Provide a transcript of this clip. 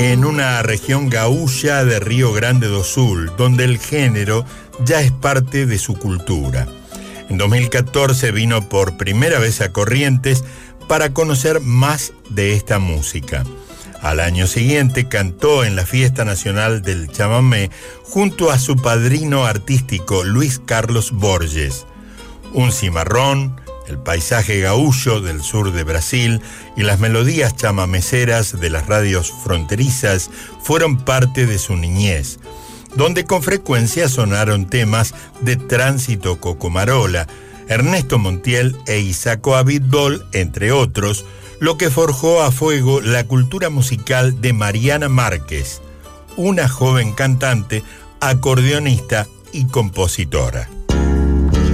en una región gaúcha de Río Grande do Sul, donde el género ya es parte de su cultura. En 2014 vino por primera vez a Corrientes para conocer más de esta música. Al año siguiente cantó en la Fiesta Nacional del Chamamé junto a su padrino artístico Luis Carlos Borges. Un cimarrón, el paisaje gaúcho del sur de Brasil y las melodías chamameceras de las radios fronterizas fueron parte de su niñez, donde con frecuencia sonaron temas de Tránsito Cocomarola, Ernesto Montiel e Isaco Abitbol, entre otros, lo que forjó a fuego la cultura musical de Mariana Márquez, una joven cantante, acordeonista y compositora.